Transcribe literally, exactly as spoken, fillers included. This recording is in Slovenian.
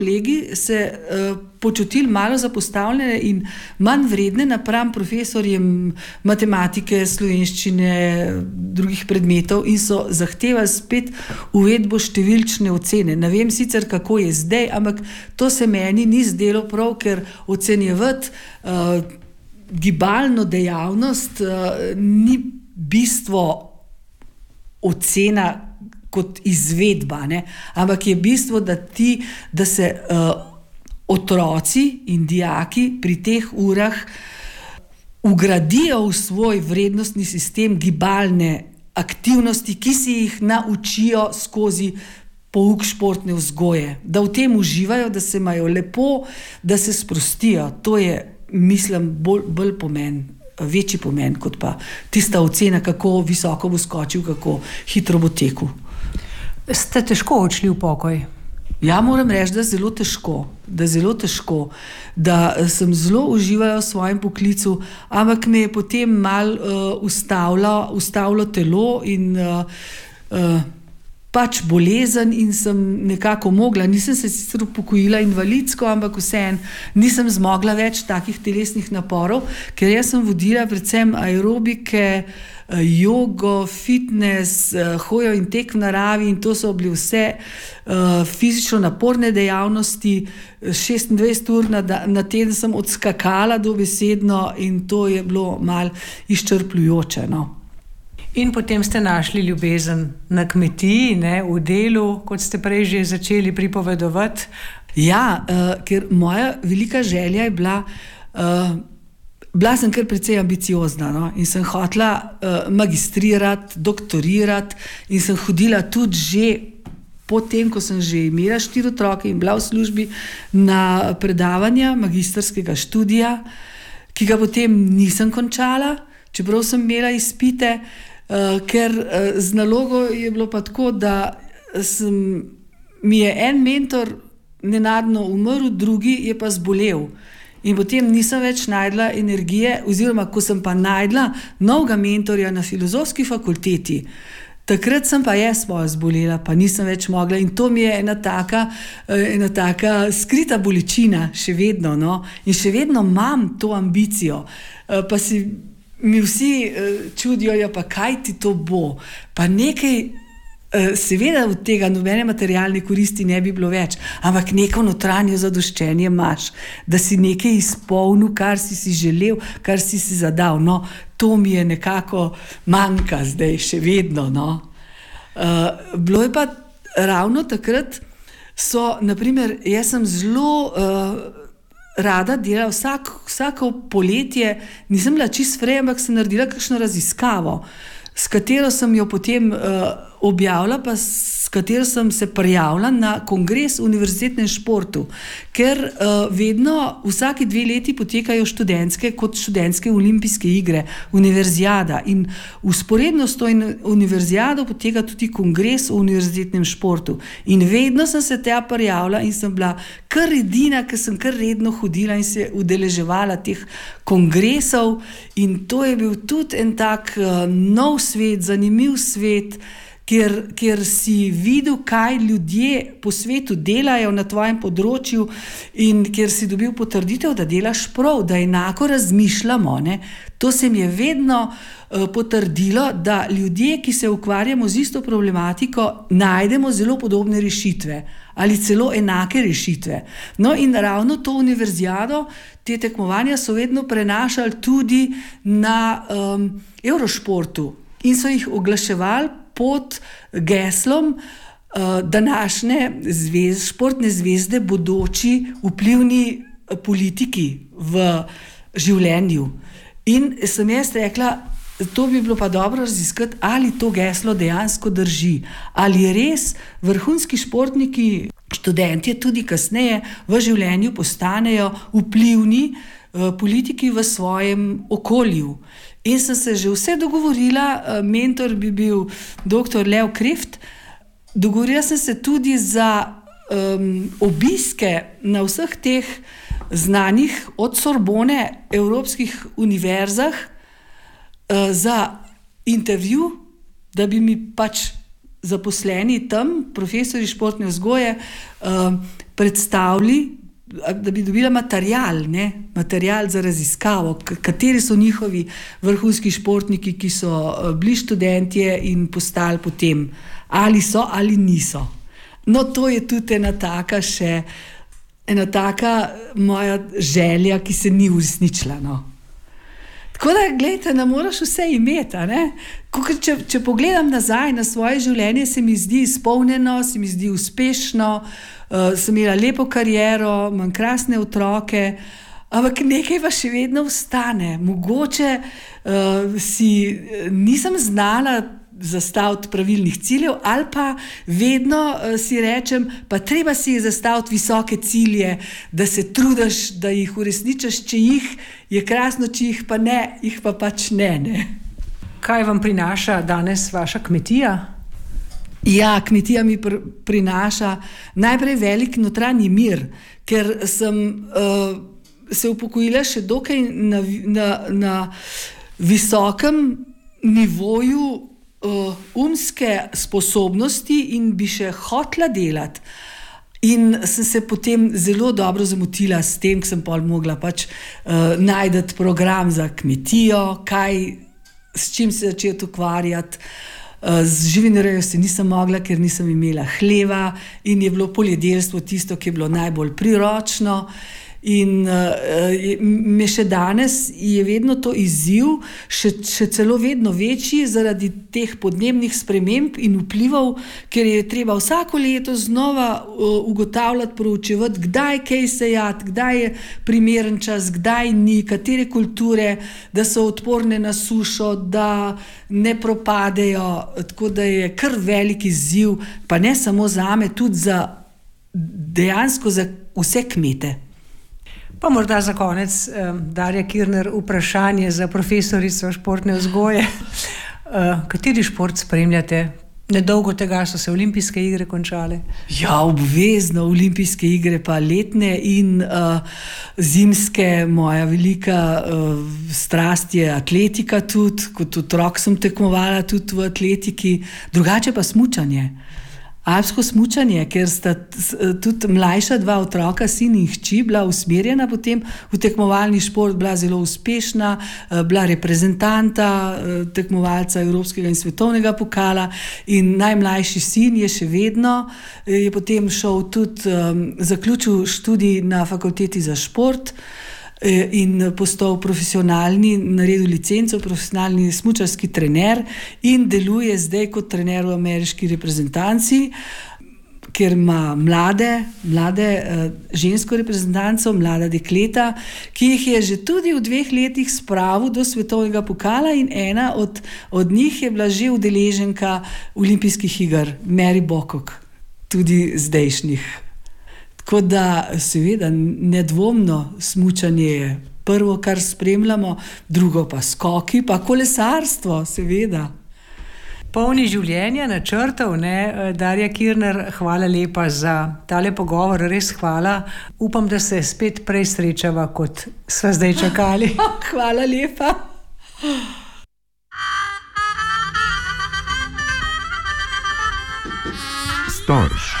kolegi se uh, počutili malo zapostavljene in manj vredne napram profesorjem matematike, slovenščine, drugih predmetov in so zahtevali spet uvedbo številčne ocene. Ne vem sicer, kako je zdaj, ampak to se meni ni zdelo prav, ker ocenjevati uh, gibalno dejavnost uh, ni bistvo ocena kot izvedba, ne? Ampak je bistvo, da ti, da se uh, otroci in dijaki pri teh urah ugradijo v svoj vrednostni sistem gibalne aktivnosti, ki si jih naučijo skozi pouk športne vzgoje, da v tem uživajo, da se imajo lepo, da se sprostijo. To je, mislim, bolj, bolj pomen, večji pomen, kot pa tista ocena, kako visoko bo skočil, kako hitro bo tekel. Ste težko odšli v pokoj? Ja, moram reči, da zelo težko, da zelo težko, da sem zelo uživala v svojem poklicu, ampak me je potem malo uh, ustavilo, ustavilo telo in uh, uh, pač bolezen in sem nekako mogla, nisem se sicer upokojila invalidsko, ampak vseeno nisem zmogla več takih telesnih naporov, ker jaz sem vodila predvsem aerobike, jogo, fitness, hojo in tek v naravi in to so bili vse uh, fizično naporne dejavnosti. šestindvajset ur na, na teden sem odskakala dobesedno in to je bilo malo izčrpljujoče, no. In potem ste našli ljubezen na kmetiji, ne, v delu, kot ste prej že začeli pripovedovati. Ja, uh, ker moja velika želja je bila, uh, bila sem kar precej ambiciozna, no? In sem hotela uh, magistrirati, doktorirati in sem hodila tudi že potem, ko sem že imela štiri otroke in bila v službi, na predavanja magistrskega študija, ki ga potem nisem končala, čeprav sem imela izpite, uh, ker uh, z nalogo je bilo pa tako, da sem, mi je en mentor nenadno umrl, drugi je pa zbolel. In potem nisem več najdla energije, oziroma ko sem pa najdla novega mentorja na filozofski fakulteti, takrat sem pa jaz svojo zbolela, pa nisem več mogla in to mi je ena taka, ena taka skrita bolečina še vedno, no? In še vedno imam to ambicijo, pa si mi vsi čudijo, ja, pa kaj ti to bo, pa nekaj, seveda od tega nobene materialne koristi ne bi bilo več, ampak neko notranje zadoščenje imaš, da si nekaj izpolnil, kar si si želel, kar si si zadal. No, to mi je nekako manjka zdaj še vedno, no. Uh, bilo je pa ravno takrat so, naprimer, jaz sem zelo uh, rada delala vsak, vsako poletje, nisem bila čist frej, ampak sem naredila kakšno raziskavo, s katero sem jo potem uh, objavila, pa s katero sem se prijavila na kongres v univerzitetnem športu, ker uh, vedno vsake dve leti potekajo študentske, kot študentske olimpijske igre, univerzijada in vzporedno s to univerzijado poteka tudi kongres v univerzitetnem športu in vedno sem se tja prijavila in sem bila kar edina, ker sem kar redno hodila in se udeleževala teh kongresov in to je bil tudi en tak uh, nov svet, zanimiv svet, Kjer, kjer si videl, kaj ljudje po svetu delajo na tvojem področju in kjer si dobil potrditev, da delaš prav, da enako razmišljamo, ne. To se mi je vedno uh, potrdilo, da ljudje, ki se ukvarjamo z isto problematiko, najdemo zelo podobne rešitve ali celo enake rešitve. No in ravno to univerzijado, te tekmovanja so vedno prenašali tudi na um, Eurošportu in so jih oglaševali pod geslom uh, današnje zvez, športne zvezde, bodoči vplivni politiki v življenju. In sem jaz rekla, to bi bilo pa dobro raziskati, ali to geslo dejansko drži, ali res vrhunski športniki, študentje tudi kasneje v življenju postanejo vplivni uh, politiki v svojem okolju. In sem se že vse dogovorila, mentor bi bil doktor Lev Kreft, dogovorila sem se tudi za um, obiske na vseh teh znanih od Sorbone evropskih univerzah uh, za intervju, da bi mi pač zaposleni tam, profesori športne vzgoje, uh, predstavili, da bi dobila material, ne? material za raziskavo, kateri so njihovi vrhunski športniki, ki so bili študentje in postali potem, ali so ali niso. No, to je tudi ena taka še, ena taka moja želja, ki se ni uresničila, no. Tako da, gledajte, ne moraš vse imeti, ne? Če, če pogledam nazaj na svoje življenje, se mi zdi izpolnjeno, se mi zdi uspešno, uh, sem imela lepo kariero, imam krasne otroke, ampak nekaj pa še vedno ostane. Mogoče uh, si nisem znala zastaviti pravilnih ciljev, ali pa vedno uh, si rečem, pa treba si zastaviti visoke cilje, da se trudiš, da jih uresničiš, če jih je krasno, če jih pa ne, jih pa pač ne, ne. Kaj vam prinaša danes vaša kmetija? Ja, kmetija mi pr- prinaša najprej velik notranji mir, ker sem uh, se upokojila še dokaj na, na, na visokem nivoju uh, umske sposobnosti in bi še hotela delati. In sem se potem zelo dobro zamotila s tem, ker sem pol mogla pač uh, najti program za kmetijo, kaj, s čim se začeti ukvarjati. Uh, z živinorejo se nisem mogla, ker nisem imela hleva in je bilo poljedelstvo tisto, ki je bilo najbolj priročno. In uh, me še danes je vedno to izziv, še, še celo vedno večji zaradi teh podnebnih sprememb in vplivov, ker je treba vsako leto znova uh, ugotavljati, proučevati, kdaj kaj sejati, kdaj je primeren čas, kdaj ni, katere kulture, da so odporne na sušo, da ne propadejo, tako da je kar velik izziv, pa ne samo zame, tudi za dejansko za vse kmete. Pa morda za konec, um, Darja Kirner, vprašanje za profesorico športne vzgoje. Uh, kateri šport spremljate? Nedolgo tega so se olimpijske igre končale. Ja, obvezno olimpijske igre, pa letne in uh, zimske. Moja velika uh, strast je atletika tudi, kot otrok sem tekmovala tudi v atletiki, drugače pa smučanje. Alpsko smučanje, ker sta tudi mlajša dva otroka, sin in hči, bila usmerjena potem v tekmovalni šport, bila zelo uspešna, bila reprezentanta, tekmovalca evropskega in svetovnega pokala in najmlajši sin je še vedno, je potem šel tudi, um, zaključil študij na fakulteti za šport in postal profesionalni, naredil licenco, profesionalni smučarski trener in deluje zdaj kot trener v ameriški reprezentanci, kjer ima mlade, mlade uh, žensko reprezentanco, mlada dekleta, ki jih je že tudi v dveh letih spravil do svetovnega pokala in ena od, od njih je bila že udeleženka olimpijskih iger, Mary Bokok, tudi zdajšnjih. Tako da, seveda, nedvomno smučanje je prvo, kar spremljamo, drugo pa skoki, pa kolesarstvo, seveda. Polni življenja, načrtov, ne? Darja Kirner, hvala lepa za tale pogovor, res hvala. Upam, da se spet prej srečava, kot sva zdaj čakali. Hvala lepa. Storž.